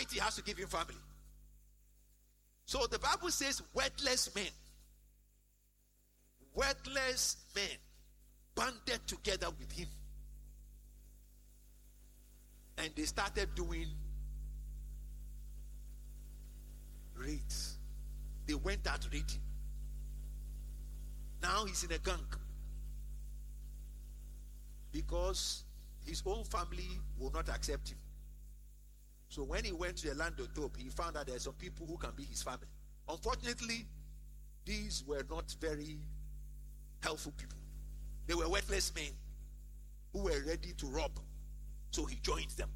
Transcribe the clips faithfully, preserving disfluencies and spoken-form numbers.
he has to give him family. So the Bible says worthless men, worthless men banded together with him. And they started doing raids. They went out raiding. Now he's in a gang. Because his own family will not accept him. So when he went to the land of Tob, he found that there are some people who can be his family. Unfortunately, these were not very helpful people. They were worthless men who were ready to rob. So he joined them.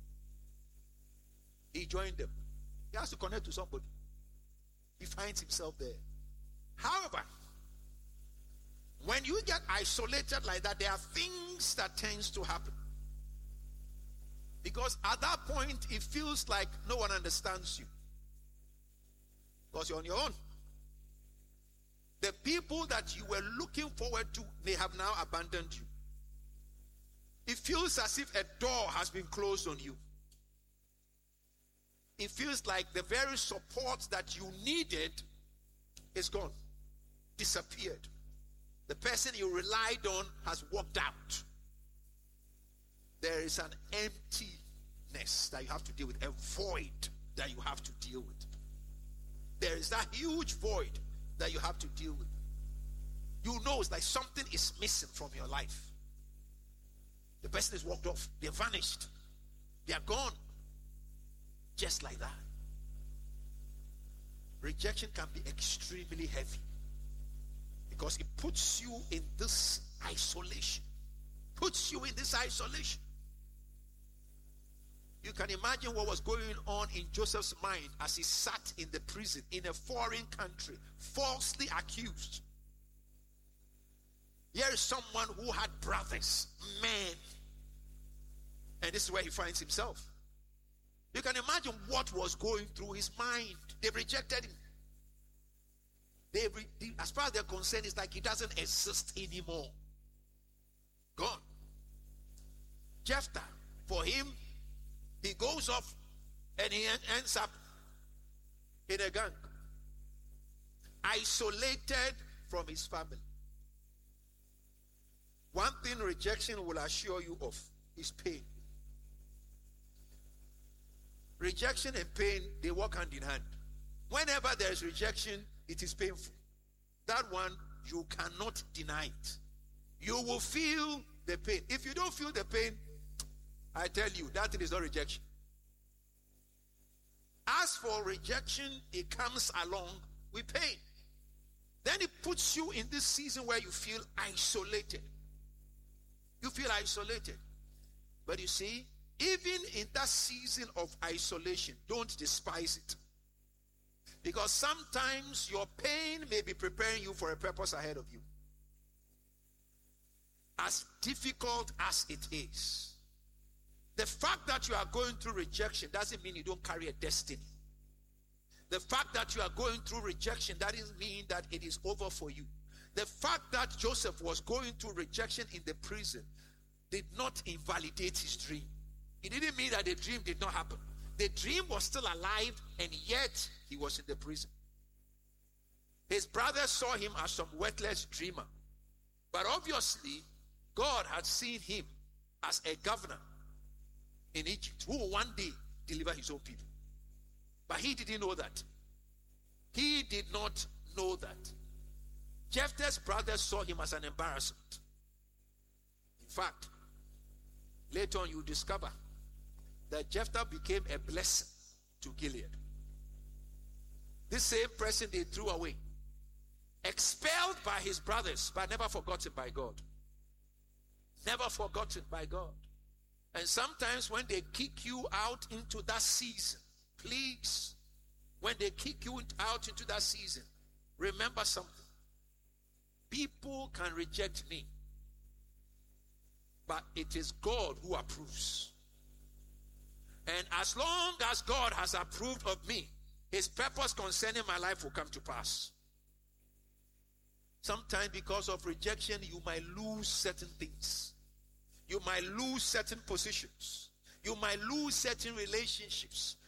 He joined them. He has to connect to somebody. He finds himself there. However, when you get isolated like that, there are things that tends to happen. Because at that point, it feels like no one understands you. Because you're on your own. The people that you were looking forward to, they have now abandoned you. It feels as if a door has been closed on you. It feels like the very support that you needed is gone, disappeared. The person you relied on has walked out. There is an emptiness that you have to deal with, a void that you have to deal with. There is that huge void that you have to deal with. You know it's like something is missing from your life. The person is walked off. They're vanished. They are gone. Just like that. Rejection can be extremely heavy. Because it puts you in this isolation. Puts you in this isolation. You can imagine what was going on in Joseph's mind as he sat in the prison in a foreign country, falsely accused. Here is someone who had brothers, men. And this is where he finds himself. You can imagine what was going through his mind. They rejected him. They, as far as they're concerned, it's like he doesn't exist anymore. Gone. Jephthah, for him, he goes off and he ends up in a gang, isolated from his family. One thing rejection will assure you of is pain. Rejection and pain, they walk hand in hand. Whenever there is rejection, it is painful. That one, you cannot deny it. You will feel the pain. If you don't feel the pain, I tell you, that is not rejection. As for rejection, it comes along with pain. Then it puts you in this season where you feel isolated. You feel isolated. But you see, even in that season of isolation, don't despise it. Because sometimes your pain may be preparing you for a purpose ahead of you. As difficult as it is, the fact that you are going through rejection doesn't mean you don't carry a destiny. The fact that you are going through rejection doesn't mean that it is over for you. The fact that Joseph was going through rejection in the prison did not invalidate his dream. It didn't mean that the dream did not happen. The dream was still alive, and yet he was in the prison. His brothers saw him as some worthless dreamer. But obviously, God had seen him as a governor in Egypt who will one day deliver his own people. But he didn't know that. He did not know that. Jephthah's brothers saw him as an embarrassment. In fact, later on you discover that Jephthah became a blessing to Gilead. This same person they threw away, expelled by his brothers, but never forgotten by God. Never forgotten by God. And sometimes when they kick you out into that season, please, when they kick you out into that season, remember something. People can reject me, but it is God who approves. And as long as God has approved of me, his purpose concerning my life will come to pass. Sometimes because of rejection, you might lose certain things. You might lose certain positions. You might lose certain relationships.